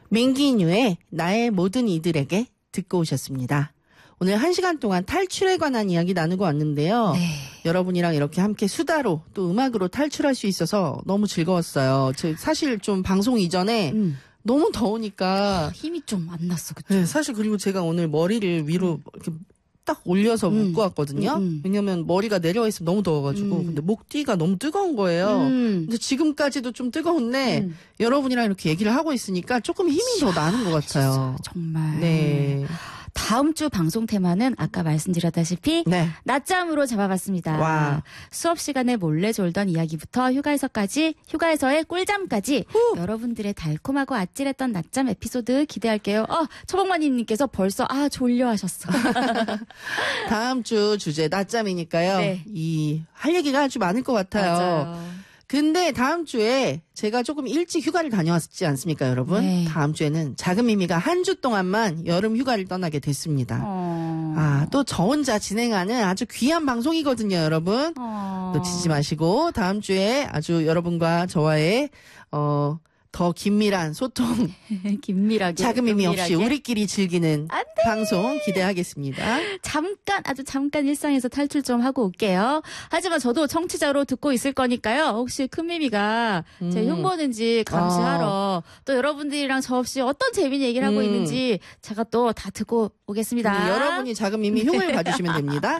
민기뉴의 나의 모든 이들에게 듣고 오셨습니다. 오늘 1시간 동안 탈출에 관한 이야기 나누고 왔는데요. 네. 여러분이랑 이렇게 함께 수다로 또 음악으로 탈출할 수 있어서 너무 즐거웠어요. 사실 좀 방송 이전에 너무 더우니까 힘이 좀 안 났어, 그쵸? 네, 사실 그리고 제가 오늘 머리를 위로 이렇게 딱 올려서 묶고 왔거든요. 왜냐면 머리가 내려와 있으면 너무 더워가지고. 근데 목 뒤가 너무 뜨거운 거예요. 근데 지금까지도 좀 뜨거운데 여러분이랑 이렇게 얘기를 하고 있으니까 조금 힘이 더 나는 것 같아요. 정말. 네. 다음 주 방송 테마는 아까 말씀드렸다시피 네. 낮잠으로 잡아봤습니다. 와. 수업 시간에 몰래 졸던 이야기부터 휴가에서의 꿀잠까지 여러분들의 달콤하고 아찔했던 낮잠 에피소드 기대할게요. 처복마님께서 벌써 졸려 하셨어. 다음 주 주제 낮잠이니까요. 네. 할 얘기가 아주 많을 것 같아요. 맞아요. 근데 다음 주에 제가 조금 일찍 휴가를 다녀왔지 않습니까, 여러분? 네. 다음 주에는 작은 미미가 한 주 동안만 여름 휴가를 떠나게 됐습니다. 또 저 혼자 진행하는 아주 귀한 방송이거든요, 여러분. 놓치지 마시고 다음 주에 아주 여러분과 저와의 더 긴밀한 소통, 긴밀하게 작은 미미 없이 은밀하게. 우리끼리 즐기는 방송 기대하겠습니다. 아주 잠깐 일상에서 탈출 좀 하고 올게요. 하지만 저도 청취자로 듣고 있을 거니까요. 혹시 큰미미가 제 흉보는지 감시하러 또 여러분들이랑 저 없이 어떤 재미있는 얘기를 하고 있는지 제가 또 다 듣고 오겠습니다. 여러분이 작은 미미 흉을 봐주시면 됩니다.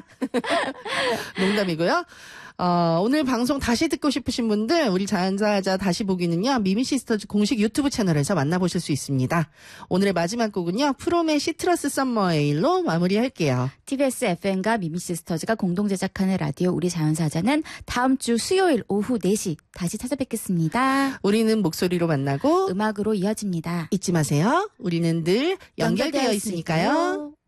농담이고요. 오늘 방송 다시 듣고 싶으신 분들 우리 자연사자 다시 보기는요. 미미시스터즈 공식 유튜브 채널에서 만나보실 수 있습니다. 오늘의 마지막 곡은요. 프롬의 시트러스 썸머 에일로 마무리할게요. TBS FM과 미미시스터즈가 공동 제작하는 라디오 우리 자연사자는 다음 주 수요일 오후 4시 다시 찾아뵙겠습니다. 우리는 목소리로 만나고 음악으로 이어집니다. 잊지 마세요. 우리는 늘 연결되어 있으니까요.